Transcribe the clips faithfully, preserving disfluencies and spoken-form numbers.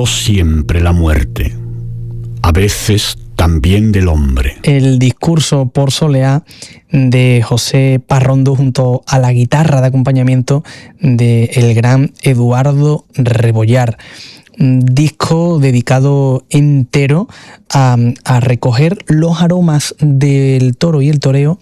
No siempre la muerte, a veces también del hombre. El discurso por soleá de José Parrondo junto a la guitarra de acompañamiento del gran Eduardo Rebollar. Un disco dedicado entero a, a recoger los aromas del toro y el toreo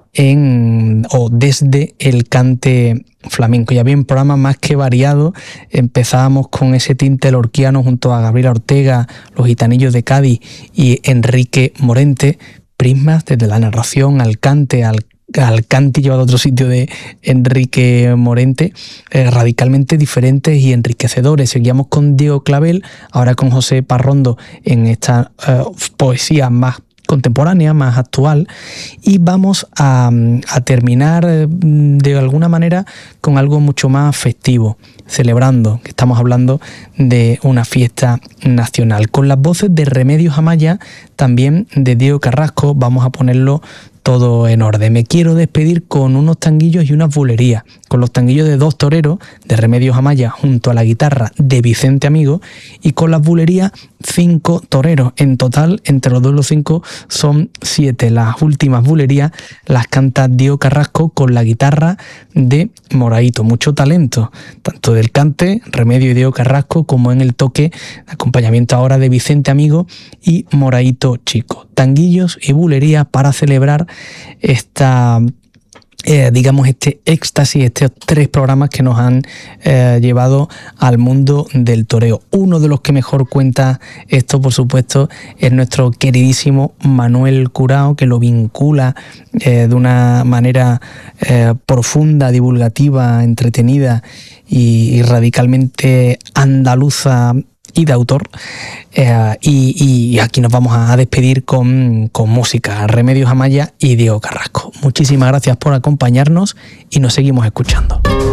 en o desde el cante flamenco. Ya bien, programa más que variado. Empezábamos con ese tinte lorquiano junto a Gabriela Ortega, Los Gitanillos de Cádiz y Enrique Morente. Prismas desde la narración al cante, al al cante llevado a otro sitio de Enrique Morente, eh, radicalmente diferentes y enriquecedores. Seguíamos con Diego Clavel, ahora con José Parrondo en esta eh, poesía más contemporánea, más actual, y vamos a, a terminar de alguna manera con algo mucho más festivo, celebrando que estamos hablando de una fiesta nacional, con las voces de Remedios Amaya, también de Diego Carrasco. Vamos a ponerlo todo en orden. Me quiero despedir con unos tanguillos y unas bulerías, con los tanguillos de Dos Toreros, de Remedios Amaya, junto a la guitarra de Vicente Amigo, y con las bulerías Cinco Toreros. En total, entre los dos los cinco, son siete. Las últimas bulerías las canta Diego Carrasco con la guitarra de Moraito. Mucho talento, tanto del cante, Remedio y Diego Carrasco, como en el toque, acompañamiento ahora de Vicente Amigo y Moraito Chico. Tanguillos y bulerías para celebrar esta, eh, digamos, este éxtasis, estos tres programas que nos han eh, llevado al mundo del toreo. Uno de los que mejor cuenta esto, por supuesto, es nuestro queridísimo Manuel Curao, que lo vincula eh, de una manera eh, profunda, divulgativa, entretenida y, y radicalmente andaluza y de autor, eh, y, y aquí nos vamos a despedir con, con música, Remedios Amaya y Diego Carrasco. Muchísimas gracias por acompañarnos y nos seguimos escuchando.